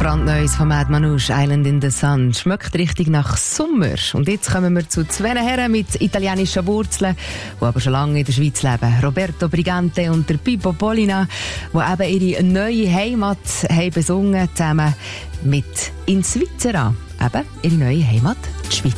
brandneues von Mad Manouche, Island in the Sun. Schmeckt richtig nach Sommer. Und jetzt kommen wir zu zwei Herren mit italienischen Wurzeln, die aber schon lange in der Schweiz leben. Roberto Brigante und der Pippo Polina, die eben ihre neue Heimat haben besungen, zusammen mit In Svizzera. Eben ihre neue Heimat, die Schweiz.